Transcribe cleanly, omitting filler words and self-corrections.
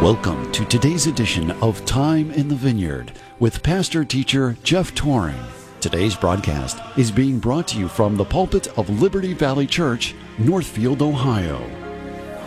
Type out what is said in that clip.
Welcome to today's edition of Time in the Vineyard with pastor-teacher Jeff Toring. Today's broadcast is being brought to you from the pulpit of Liberty Valley Church, Northfield, Ohio.